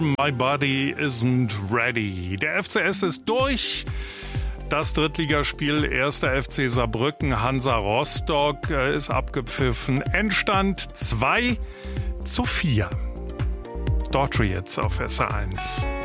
My body isn't ready. Der FCS ist durch. Das Drittligaspiel 1. FC Saarbrücken, Hansa Rostock ist abgepfiffen. Endstand 2:4. Daughtry jetzt auf SR1.